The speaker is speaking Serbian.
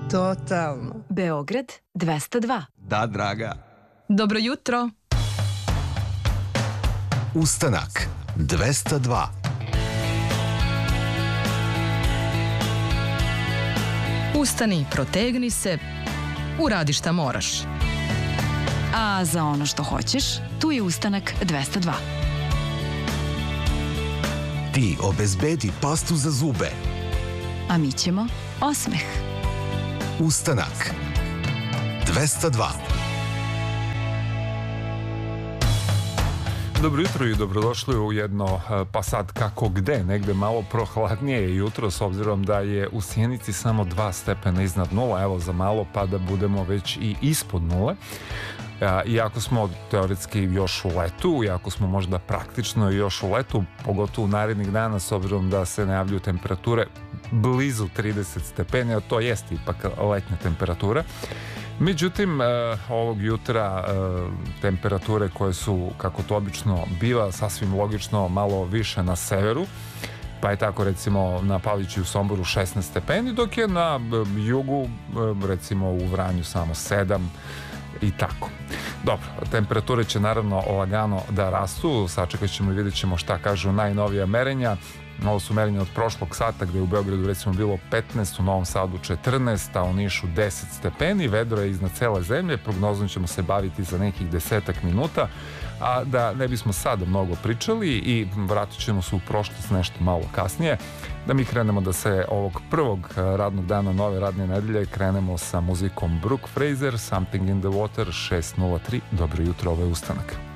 Totalno. Beograd 202. Da, draga. Dobro jutro. Ustanak 202. Ustani, protegni se, uradi šta moraš. A za ono što hoćeš, tu je Ustanak 202. Ti obezbedi pastu za zube. A mi ćemo osmeh. Ustanak 202. Dobro jutro i dobrodošli u jedno, pa sad kako gde, negde malo prohladnije jutro, s obzirom da je u Sjenici samo 2 stepena iznad nula, evo za malo pa da budemo već i ispod nule. Iako smo teoretski još u letu, iako smo možda praktično još u letu, pogotovo u narednih dana, s obzirom da se najavljuju temperature blizu 30 stepeni, a to jeste ipak letnja temperatura. Međutim, ovog jutra temperature koje su, kako to obično biva, sasvim logično malo više na severu, pa je tako recimo na Paliću i u Somboru 16 stepeni, dok je na jugu recimo u Vranju samo 7 i tako. Dobro, temperature će naravno lagano da rastu, sačekat ćemo i vidjet ćemo šta kažu najnovija merenja. Ovo su merenja od prošlog sata gde je u Beogradu recimo bilo 15, u Novom Sadu 14, a u Nišu 10 stepeni, vedro je iznad cele zemlje, prognozom ćemo se baviti za nekih 10 minuta, a da ne bismo sada mnogo pričali i vratit ćemo se u prošlost nešto malo kasnije, da mi krenemo da se ovog prvog radnog dana nove radne nedelje krenemo sa muzikom Brooke Fraser, Something in the Water, 6:03, dobro jutro, ovo je Ustanak.